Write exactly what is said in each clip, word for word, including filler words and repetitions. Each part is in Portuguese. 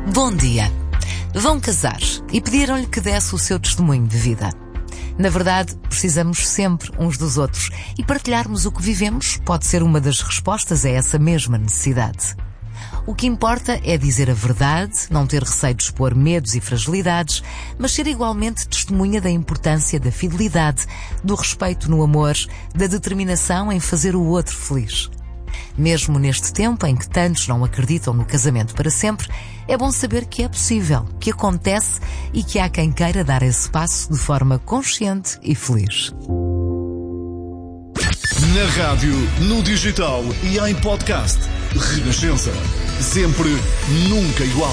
Bom dia. Vão casar e pediram-lhe que desse o seu testemunho de vida. Na verdade, precisamos sempre uns dos outros e partilharmos o que vivemos pode ser uma das respostas a essa mesma necessidade. O que importa é dizer a verdade, não ter receio de expor medos e fragilidades, mas ser igualmente testemunha da importância da fidelidade, do respeito no amor, da determinação em fazer o outro feliz. Mesmo neste tempo em que tantos não acreditam no casamento para sempre, é bom saber que é possível, que acontece e que há quem queira dar esse passo de forma consciente e feliz. Na rádio, no digital e em podcast. Renascença. Sempre, nunca igual.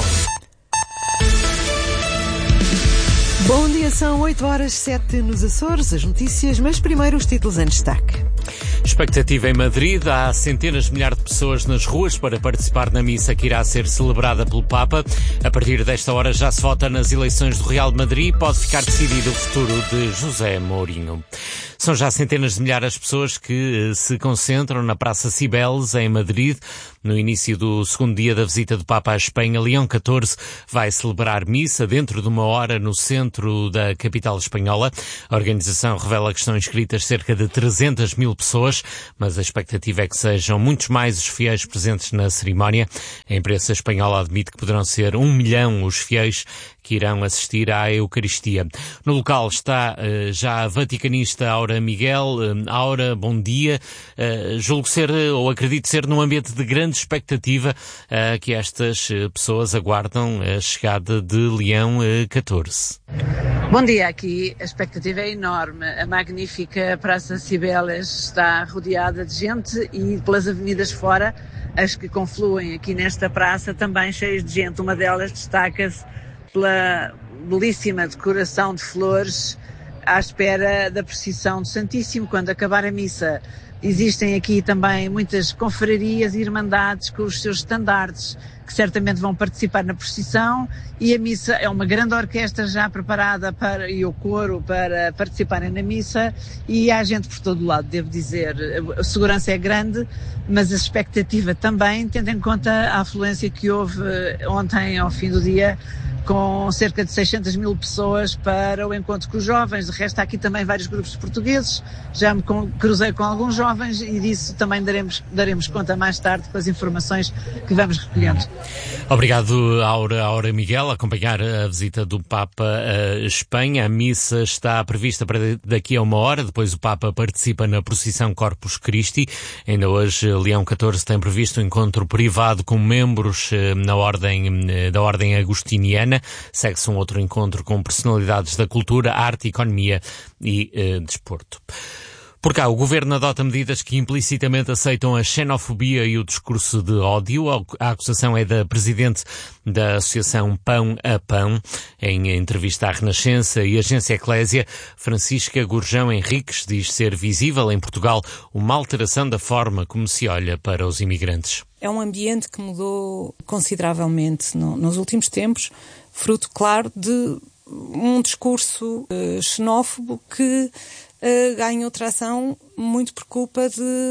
Bom dia, são oito horas sete nos Açores, as notícias, mas primeiro os títulos em destaque. Expectativa em Madrid, há centenas de milhares de pessoas nas ruas para participar na missa que irá ser celebrada pelo Papa. A partir desta hora já se vota nas eleições do Real de Madrid, pode ficar decidido o futuro de José Mourinho. São já centenas de milhares de pessoas que se concentram na Praça Cibeles, em Madrid. No início do segundo dia da visita do Papa à Espanha, Leão catorze vai celebrar missa dentro de uma hora no centro da capital espanhola. A organização revela que estão inscritas cerca de trezentas mil pessoas, mas a expectativa é que sejam muitos mais os fiéis presentes na cerimónia. A imprensa espanhola admite que poderão ser um milhão os fiéis que irão assistir à Eucaristia. No local está uh, já a vaticanista Aura Miguel. Uh, Aura, bom dia. Uh, julgo ser, uh, ou acredito ser, num ambiente de grande expectativa uh, que estas uh, pessoas aguardam a chegada de Leão uh, catorze. Bom dia, aqui a expectativa é enorme. A magnífica Praça Cibeles está rodeada de gente e pelas avenidas fora, as que confluem aqui nesta praça, também cheias de gente. Uma delas destaca-se pela belíssima decoração de flores à espera da procissão do Santíssimo, quando acabar a missa. Existem aqui também muitas confrarias e irmandades com os seus estandartes, que certamente vão participar na procissão, e a missa é uma grande orquestra já preparada para, e o coro para participarem na missa, e há gente por todo o lado, devo dizer. A segurança é grande, mas a expectativa também, tendo em conta a afluência que houve ontem ao fim do dia, com cerca de seiscentas mil pessoas para o encontro com os jovens. De resto, há aqui também vários grupos portugueses. Já me cruzei com alguns jovens e disso também daremos, daremos conta mais tarde com as informações que vamos recolhendo. Obrigado, Aura, Aura Miguel, a acompanhar a visita do Papa à Espanha. A missa está prevista para daqui a uma hora. Depois o Papa participa na procissão Corpus Christi. Ainda hoje, Leão catorze tem previsto um encontro privado com membros na ordem, da Ordem Agostiniana. Segue-se um outro encontro com personalidades da cultura, arte, economia e eh, desporto. Por cá, o Governo adota medidas que implicitamente aceitam a xenofobia e o discurso de ódio. A acusação é da Presidente da Associação Pão a Pão. Em entrevista à Renascença e Agência Eclésia, Francisca Gurjão Henriques diz ser visível em Portugal uma alteração da forma como se olha para os imigrantes. É um ambiente que mudou consideravelmente no, nos últimos tempos, fruto, claro, de um discurso uh, xenófobo que uh, ganhou tração muito por culpa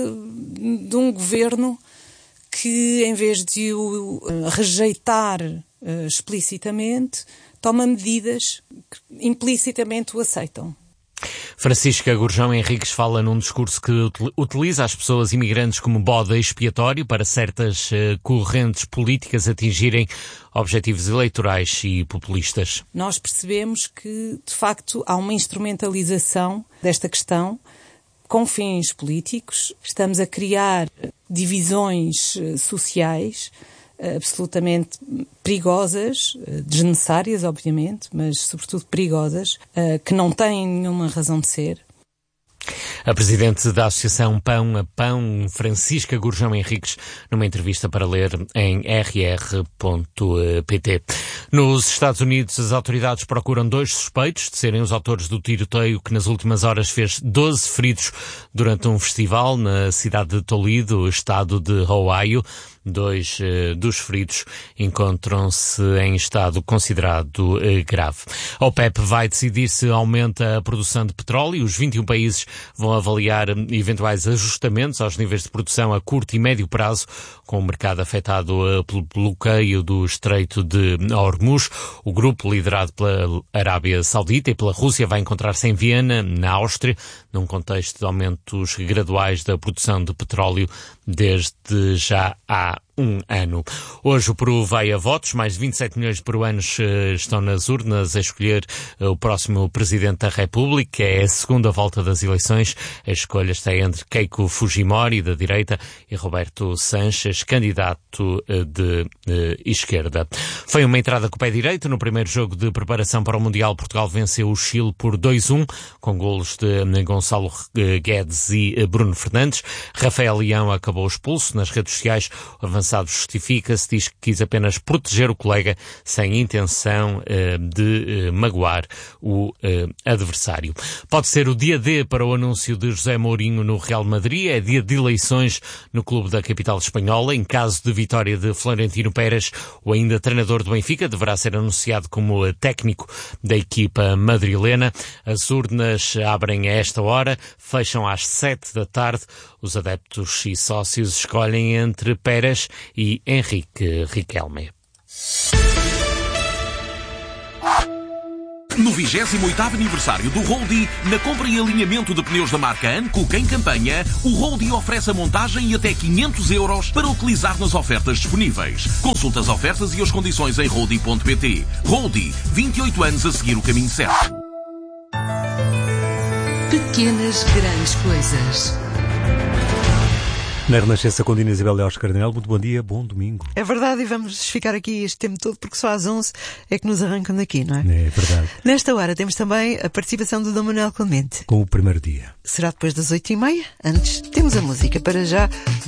de, de um governo que, em vez de o uh, rejeitar uh, explicitamente, toma medidas que implicitamente o aceitam. Francisca Gurjão Henriques fala num discurso que utiliza as pessoas imigrantes como bode expiatório para certas uh, correntes políticas atingirem objetivos eleitorais e populistas. Nós percebemos que, de facto, há uma instrumentalização desta questão com fins políticos. Estamos a criar divisões uh, sociais absolutamente perigosas, desnecessárias, obviamente, mas sobretudo perigosas, que não têm nenhuma razão de ser. A Presidente da Associação Pão a Pão, Francisca Gurjão Henriques, numa entrevista para ler em r r ponto p t. Nos Estados Unidos, as autoridades procuram dois suspeitos de serem os autores do tiroteio que nas últimas horas fez doze feridos durante um festival na cidade de Toledo, estado de Ohio. Dois uh, dos feridos encontram-se em estado considerado uh, grave. A OPEP vai decidir se aumenta a produção de petróleo. Os vinte e um países vão avaliar eventuais ajustamentos aos níveis de produção a curto e médio prazo, com o mercado afetado uh, pelo bloqueio do Estreito de Hormuz. O grupo, liderado pela Arábia Saudita e pela Rússia, vai encontrar-se em Viena, na Áustria, num contexto de aumentos graduais da produção de petróleo desde já há um ano. Hoje o Peru vai a votos. Mais de vinte e sete milhões de peruanos estão nas urnas a escolher o próximo Presidente da República. É a segunda volta das eleições. A escolha está entre Keiko Fujimori, da direita, e Roberto Sanches, candidato de, de esquerda. Foi uma entrada com o pé direito. No primeiro jogo de preparação para o Mundial, Portugal venceu o Chile por dois a um, com golos de Gonçalo Guedes e Bruno Fernandes. Rafael Leão acabou expulso. Nas redes sociais, o avançado justifica-se, diz que quis apenas proteger o colega sem intenção uh, de uh, magoar o uh, adversário. Pode ser o dia D para o anúncio de José Mourinho no Real Madrid. É dia de eleições no clube da capital espanhola. Em caso de vitória de Florentino Pérez, o ainda treinador do Benfica deverá ser anunciado como técnico da equipa madrilena. As urnas abrem a esta hora, fecham às sete da tarde. Os adeptos e sócios escolhem entre Pérez e Henrique Riquelme. No vigésimo oitavo aniversário do Roldy, na compra e alinhamento de pneus da marca Anco em campanha, o Roldy oferece a montagem e até quinhentos euros para utilizar nas ofertas disponíveis. Consulta as ofertas e as condições em roldy ponto pt. Roldy, vinte e oito anos a seguir o caminho certo. Pequenas grandes coisas. Na Renascença com Dina Isabel e Oscar Daniel, muito bom dia, bom domingo. É verdade, e vamos ficar aqui este tempo todo, porque só às onze é que nos arrancam daqui, não é? É verdade. Nesta hora temos também a participação do Dom Manuel Clemente. Com o primeiro dia. Será depois das oito e meia? Antes, temos a música para já.